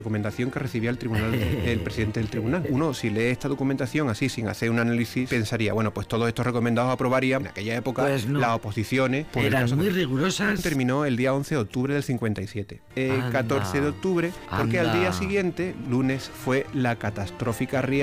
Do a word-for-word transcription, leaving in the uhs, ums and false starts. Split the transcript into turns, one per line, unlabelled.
Recomendación que recibía el tribunal, el presidente del tribunal. Uno, si lee esta documentación así, sin hacer un análisis, pensaría, bueno, pues todos estos recomendados aprobarían. En aquella época,
pues no.
las oposiciones...
Por eran muy de... rigurosas.
Terminó el día once de octubre del cincuenta y siete. El
Anda.
catorce de octubre, porque
Anda.
al día siguiente, lunes, fue la catastrófica riada